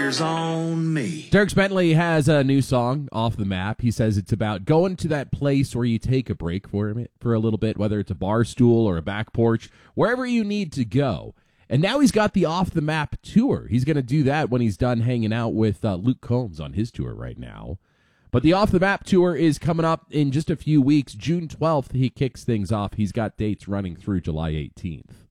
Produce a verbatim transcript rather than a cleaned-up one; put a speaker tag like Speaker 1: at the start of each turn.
Speaker 1: Fires on me.
Speaker 2: Dierks Bentley has a new song, Off the Map. He says it's about going to that place where you take a break for a, for a little bit, whether it's a bar stool or a back porch, wherever you need to go. And now he's got the Off the Map tour. He's going to do that when he's done hanging out with uh, Luke Combs on his tour right now. But the Off the Map tour is coming up in just a few weeks. June twelfth, he kicks things off. He's got dates running through July eighteenth.